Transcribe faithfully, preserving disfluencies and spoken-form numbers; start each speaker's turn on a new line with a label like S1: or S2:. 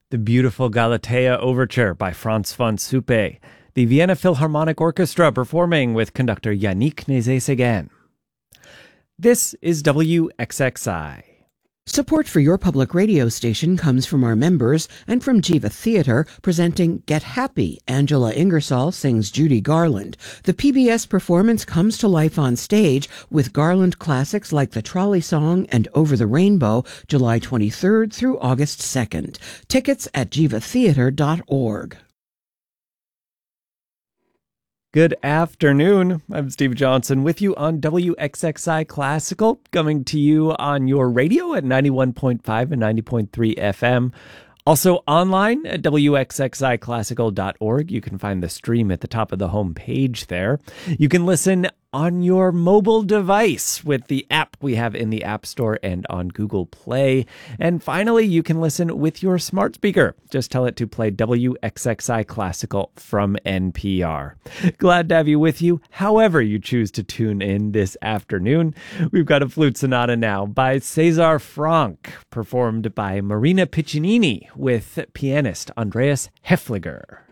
S1: The beautiful Galatea Overture by Franz von Suppe. The Vienna Philharmonic Orchestra performing with conductor Yannick Nézet-Séguin. This is W X X I.
S2: Support for your public radio station comes from our members and from Jiva Theatre, presenting Get Happy. Angela Ingersoll sings Judy Garland. The P B S performance comes to life on stage with Garland classics like The Trolley Song and Over the Rainbow, July twenty-third through August second. Tickets at jiva theatre dot org.
S1: Good afternoon. I'm Steve Johnson with you on W X X I Classical, coming to you on your radio at ninety-one point five and ninety point three F M. Also online at w x x i classical dot org. You can find the stream at the top of the home page there. You can listen on your mobile device with the app we have in the App Store and on Google Play. And finally, you can listen with your smart speaker. Just tell it to play W X X I Classical from N P R. Glad to have you with you, however you choose to tune in this afternoon. We've got a flute sonata now by César Franck, performed by Marina Piccinini with pianist Andreas Häfliger.